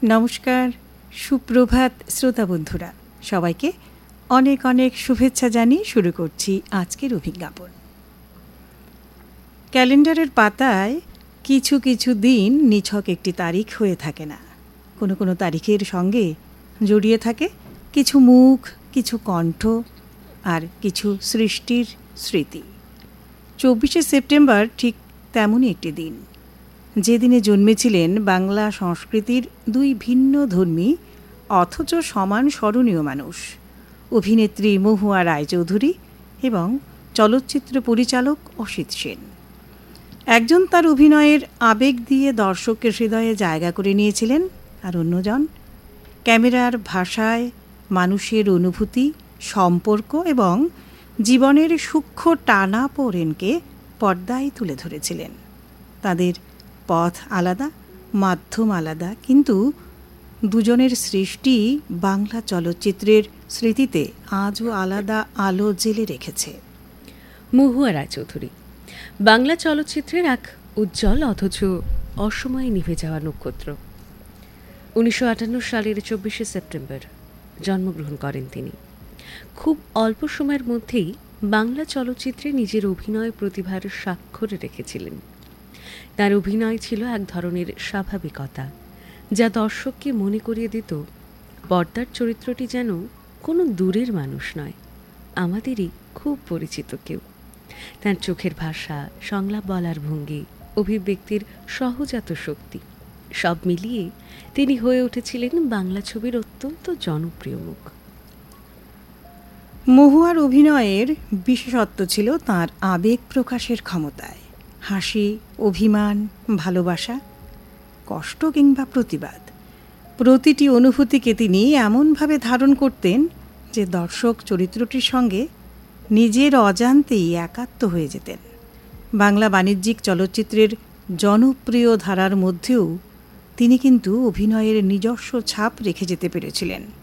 নমস্কার, সুপ্রভাত শ্রোতা বন্ধুরা, সবাইকে অনেক অনেক শুভেচ্ছা জানিয়ে শুরু করছি আজকের অভিজ্ঞাপন। ক্যালেন্ডারের পাতায় কিছু কিছু দিন নিছক একটি তারিখ হয়ে থাকে না, কোনো কোনো তারিখের সঙ্গে জড়িয়ে থাকে কিছু মুখ, কিছু কণ্ঠ আর কিছু সৃষ্টির স্মৃতি। 24শে সেপ্টেম্বর ঠিক তেমনই একটি দিন, যেদিনে জন্মেছিলেন বাংলা সংস্কৃতির দুই ভিন্ন ধর্মী অথচ সমান স্মরণীয় মানুষ, অভিনেত্রী মহুয়া রায়চৌধুরী এবং চলচ্চিত্র পরিচালক অসিত সেন। একজন তার অভিনয়ের আবেগ দিয়ে দর্শকের হৃদয়ে জায়গা করে নিয়েছিলেন, আর অন্যজন ক্যামেরার ভাষায় মানুষের অনুভূতি, সম্পর্ক এবং জীবনের সূক্ষ্ম টানাপোড়েনকে পর্দায় তুলে ধরেছিলেন। তাদের পথ আলাদা, মাধ্যম আলাদা, কিন্তু দুজনের সৃষ্টি বাংলা চলচ্চিত্রের স্মৃতিতে আজও আলাদা আলো জেলে রেখেছে। মহুয়া রায়চৌধুরী বাংলা চলচ্চিত্রের এক উজ্জ্বল অথচ অসময়ে নিভে যাওয়া নক্ষত্র। 1958 সালের 24শে সেপ্টেম্বর জন্মগ্রহণ করেন তিনি। খুব অল্প সময়ের মধ্যেই বাংলা চলচ্চিত্রে নিজের অভিনয় প্রতিভার স্বাক্ষর রেখেছিলেন। তার অভিনয় ছিল এক ধরনের স্বাভাবিকতা, যা দর্শককে মনে করিয়ে দিত পর্দার চরিত্রটি যেন কোনো দূরের মানুষ নয়, আমাদেরই খুব পরিচিত কেউ। তার চোখের ভাষা, সংলাপ বলার ভঙ্গি, অভিব্যক্তির সহজাত শক্তি সব মিলিয়ে তিনি হয়ে উঠেছিলেন বাংলা ছবির অত্যন্ত জনপ্রিয় মুখ। মহুয়ার অভিনয়ের বিশেষত্ব ছিল তাঁর আবেগ প্রকাশের ক্ষমতায়। হাসি, অভিমান, ভালোবাসা, কষ্ট কিংবা প্রতিবাদ, প্রতিটি অনুভূতিকে তিনি এমনভাবে ধারণ করতেন যে দর্শক চরিত্রটির সঙ্গে নিজের অজান্তেই একাত্ম হয়ে যেতেন। বাংলা বাণিজ্যিক চলচ্চিত্রের জনপ্রিয় ধারার মধ্যেও তিনি কিন্তু অভিনয়ের নিজস্ব ছাপ রেখে যেতে পেরেছিলেন।